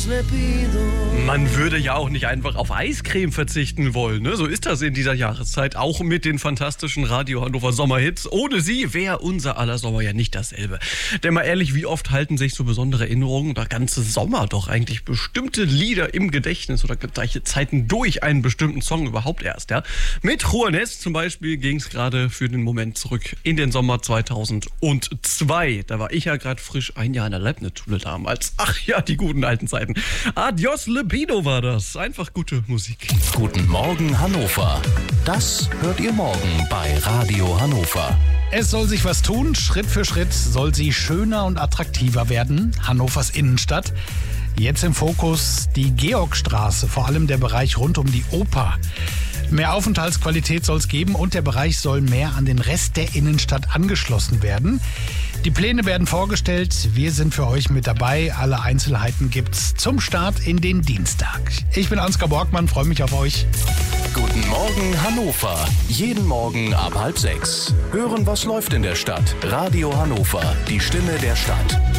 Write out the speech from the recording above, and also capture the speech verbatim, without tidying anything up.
Dios le pido. Man würde ja auch nicht einfach auf Eiscreme verzichten wollen, ne? So ist das in dieser Jahreszeit, auch mit den fantastischen Radio Hannover Sommerhits. Ohne sie wäre unser aller Sommer ja nicht dasselbe. Denn mal ehrlich, wie oft halten sich so besondere Erinnerungen oder ganze Sommer doch eigentlich bestimmte Lieder im Gedächtnis oder gleiche Zeiten durch einen bestimmten Song überhaupt erst, ja? Mit Juanes zum Beispiel ging es gerade für den Moment zurück in den Sommer zweitausendzwei. Da war ich ja gerade frisch ein Jahr in der Leibniz-Schule damals. Ach ja, die guten alten Zeiten. Adios Libido war das. Einfach gute Musik. Guten Morgen Hannover. Das hört ihr morgen bei Radio Hannover. Es soll sich was tun. Schritt für Schritt soll sie schöner und attraktiver werden. Hannovers Innenstadt. Jetzt im Fokus die Georgstraße, vor allem der Bereich rund um die Oper. Mehr Aufenthaltsqualität soll es geben und der Bereich soll mehr an den Rest der Innenstadt angeschlossen werden. Die Pläne werden vorgestellt. Wir sind für euch mit dabei. Alle Einzelheiten gibt's zum Start in den Dienstag. Ich bin Ansgar Borgmann, freue mich auf euch. Guten Morgen Hannover. Jeden Morgen ab halb sechs. Hören, was läuft in der Stadt. Radio Hannover, die Stimme der Stadt.